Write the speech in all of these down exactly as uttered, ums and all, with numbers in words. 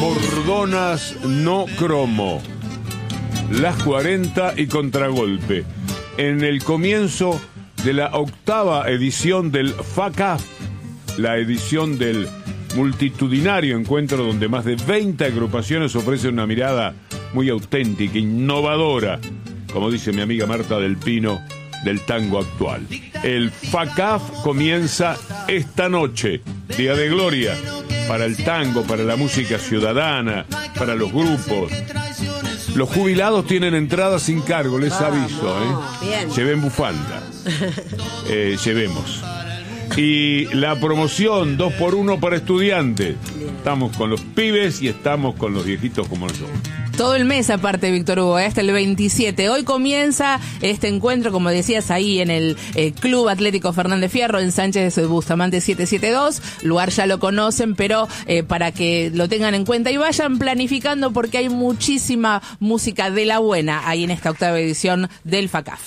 Bordonas no cromo, Las cuarenta y Contragolpe. En el comienzo de la octava edición del F A C A F, la edición del multitudinario encuentro donde más de veinte agrupaciones ofrecen una mirada muy auténtica, innovadora, como dice mi amiga Marta del Pino, del tango actual. El F A C A F comienza esta noche, día de gloria para el tango, para la música ciudadana, para los grupos. Los jubilados tienen entradas sin cargo, les aviso, ¿eh? Lleven bufanda. Eh, llevemos. Y la promoción dos por uno para estudiantes. Estamos con los pibes y estamos con los viejitos como nosotros. Todo el mes aparte, Víctor Hugo, hasta el veintisiete. Hoy comienza este encuentro, como decías, ahí en el eh, Club Atlético Fernández Fierro, en Sánchez de Bustamante setecientos setenta y dos. Lugar ya lo conocen, pero eh, para que lo tengan en cuenta y vayan planificando, porque hay muchísima música de la buena ahí en esta octava edición del F A C A F.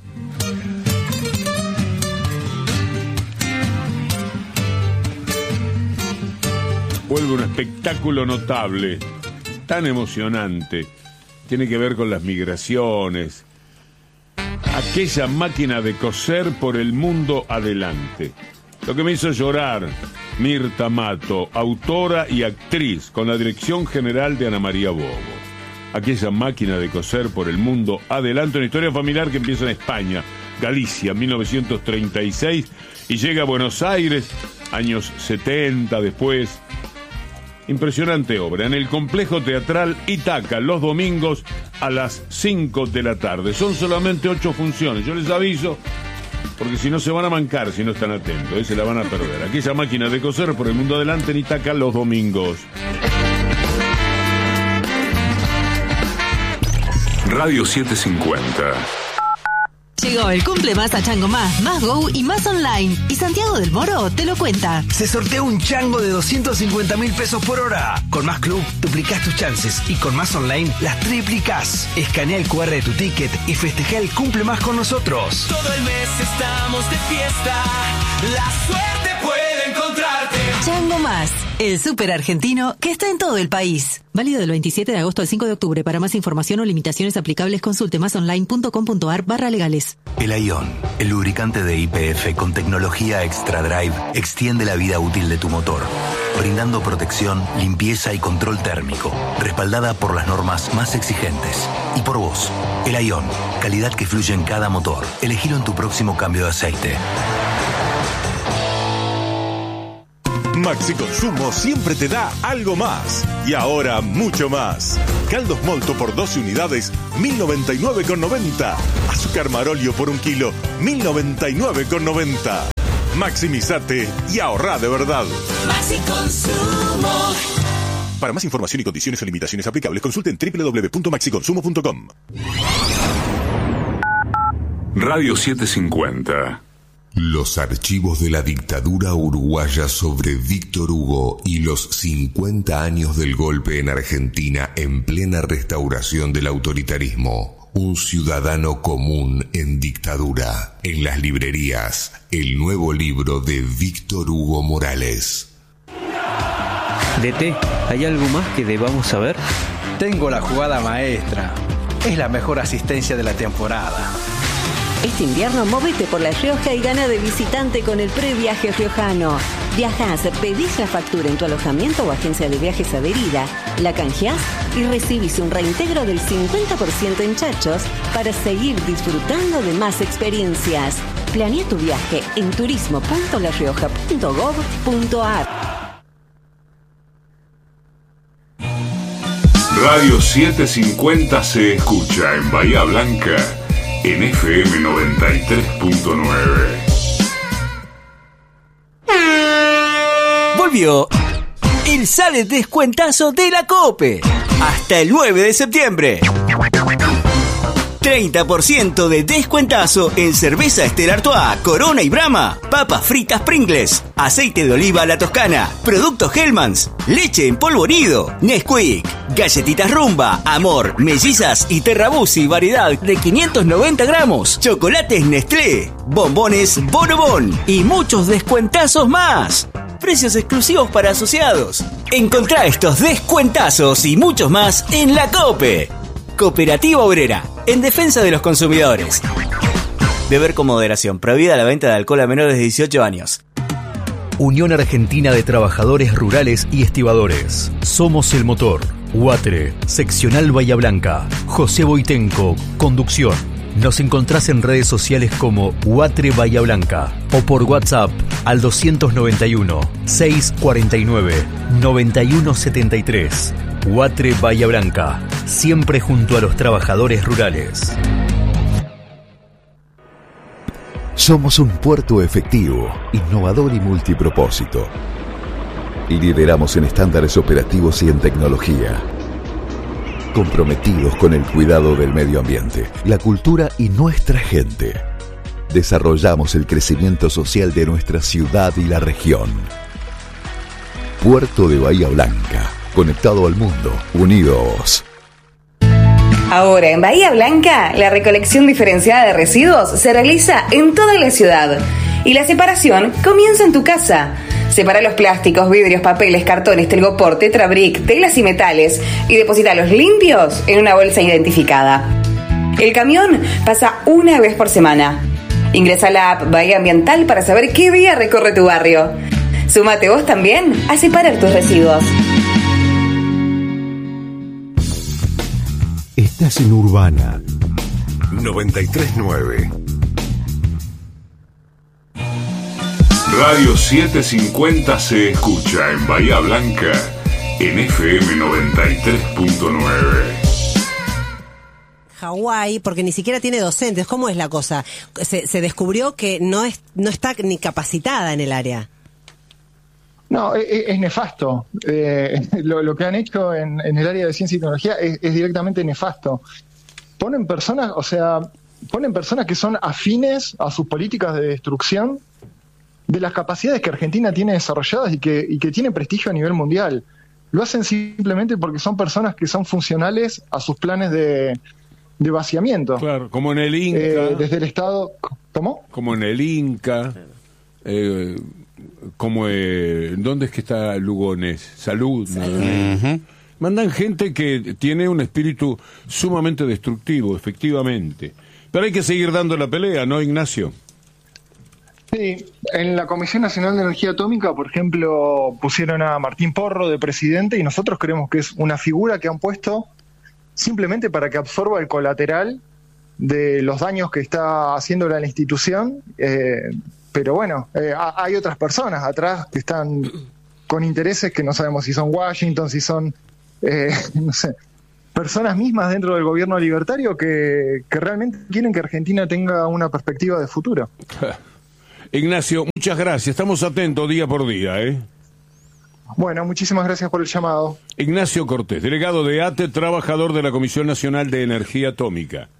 Vuelve un espectáculo notable, tan emocionante. Tiene que ver con las migraciones. Aquella máquina de coser por el mundo adelante. Lo que me hizo llorar, Mirta Mato, autora y actriz, con la dirección general de Ana María Bobo. Aquella máquina de coser por el mundo adelante, una historia familiar que empieza en España, Galicia, mil novecientos treinta y seis, y llega a Buenos Aires, años setenta después. Impresionante obra, en el Complejo Teatral Itaca, los domingos a las cinco de la tarde. Son solamente ocho funciones, yo les aviso, porque si no se van a mancar si no están atentos, ¿eh? Se la van a perder. Aquella máquina de coser por el mundo adelante en Itaca los domingos. Radio setecientos cincuenta. Llegó el cumple más a Chango Más, Más Go y Más Online. Y Santiago del Moro te lo cuenta. Se sortea un chango de doscientos cincuenta mil pesos por hora. Con Más Club duplicás tus chances y con Más Online las triplicás. Escanea el cu erre de tu ticket y festeja el cumple más con nosotros. Todo el mes estamos de fiesta. La suerte puede encontrarte. Chango Más, el súper argentino que está en todo el país. Válido del veintisiete de agosto al cinco de octubre. Para más información o limitaciones aplicables, consulte másonline.com.ar barra legales. El Aion, el lubricante de Y P F con tecnología Extra Drive, extiende la vida útil de tu motor, brindando protección, limpieza y control térmico, respaldada por las normas más exigentes. Y por vos, el Aion, calidad que fluye en cada motor. Elegilo en tu próximo cambio de aceite. Maxi Consumo siempre te da algo más. Y ahora mucho más. Caldos Molto por doce unidades, mil noventa y nueve con noventa. Azúcar Marolio por un kilo, mil noventa y nueve con noventa. Maximizate y ahorrá de verdad. Maxi Consumo. Para más información y condiciones o limitaciones aplicables, consulten doble u doble u doble u punto maxi consumo punto com. Radio setecientos cincuenta. Los archivos de la dictadura uruguaya sobre Víctor Hugo y los cincuenta años del golpe en Argentina en plena restauración del autoritarismo. Un ciudadano común en dictadura. En las librerías, el nuevo libro de Víctor Hugo Morales. D T, ¿hay algo más que debamos saber? Tengo la jugada maestra. Es la mejor asistencia de la temporada. Este invierno móvete por La Rioja y gana de visitante con el previaje riojano. Viajás, pedís la factura en tu alojamiento o agencia de viajes adherida, la canjeás y recibís un reintegro del cincuenta por ciento en chachos para seguir disfrutando de más experiencias. Planea tu viaje en turismo punto la rioja punto gob punto ar. Radio setecientos cincuenta se escucha en Bahía Blanca en F M noventa y tres punto nueve. Volvió el Sale Descuentazo de la COPE hasta el nueve de septiembre. treinta por ciento de descuentazo en cerveza Stella Artois, Corona y Brahma, papas fritas Pringles, aceite de oliva a la Toscana, productos Hellmann's, leche en polvo nido, Nesquik, galletitas Rumba, Amor, Mellizas y Terrabuzzi, variedad de quinientos noventa gramos, chocolates Nestlé, bombones Bonobón y muchos descuentazos más. precios exclusivos para asociados. Encontrá estos descuentazos y muchos más en La COPE. Cooperativa Obrera, en defensa de los consumidores. Beber con moderación. Prohibida la venta de alcohol a menores de dieciocho años. Unión Argentina de Trabajadores Rurales y Estibadores. Somos el motor. UATRE, Seccional Bahía Blanca. José Boitenco, conducción. Nos encontrás en redes sociales como UATRE Bahía Blanca o por WhatsApp al doscientos noventa y uno, seiscientos cuarenta y nueve, noventa y uno setenta y tres. UATRE Bahía Blanca, siempre junto a los trabajadores rurales. Somos un puerto efectivo, innovador y multipropósito. Lideramos en estándares operativos y en tecnología. Comprometidos con el cuidado del medio ambiente, la cultura y nuestra gente. Desarrollamos el crecimiento social de nuestra ciudad y la región. Puerto de Bahía Blanca, conectado al mundo, unidos. Ahora en Bahía Blanca, la recolección diferenciada de residuos se realiza en toda la ciudad y la separación comienza en tu casa. Separa los plásticos, vidrios, papeles, cartones, telgopor, tetrabric, telas y metales y deposítalos limpios en una bolsa identificada. El camión pasa una vez por semana. Ingresa a la app Bahía Ambiental para saber qué día recorre tu barrio. Súmate vos también a separar tus residuos. Estás en Urbana noventa y tres nueve. Radio setecientos cincuenta se escucha en Bahía Blanca en F M noventa y tres punto nueve. Hawái, porque ni siquiera tiene docentes. ¿Cómo es la cosa? Se, se descubrió que no es no está ni capacitada en el área. No, es, es nefasto. Eh, lo, lo que han hecho en, en el área de ciencia y tecnología es, es directamente nefasto. Ponen personas, o sea, ponen personas que son afines a sus políticas de destrucción de las capacidades que Argentina tiene desarrolladas y que, y que tienen prestigio a nivel mundial. Lo hacen simplemente porque son personas que son funcionales a sus planes de, de vaciamiento. Claro, como en el Inca. Eh, desde el Estado... ¿Cómo? Como en el Inca. Eh, como... Eh, ¿Dónde es que está Lugones? Salud. ¿No? Uh-huh. Mandan gente que tiene un espíritu sumamente destructivo, efectivamente. Pero hay que seguir dando la pelea, ¿no, Ignacio? Sí, en la Comisión Nacional de Energía Atómica, por ejemplo, pusieron a Martín Porro de presidente y nosotros creemos que es una figura que han puesto simplemente para que absorba el colateral de los daños que está haciéndole a la institución, eh, pero bueno, eh, hay otras personas atrás que están con intereses que no sabemos si son Washington, si son, eh, no sé, personas mismas dentro del gobierno libertario que, que realmente quieren que Argentina tenga una perspectiva de futuro. Ignacio, muchas gracias. Estamos atentos día por día, ¿eh? Bueno, muchísimas gracias por el llamado. Ignacio Cortés, delegado de A T E, trabajador de la Comisión Nacional de Energía Atómica.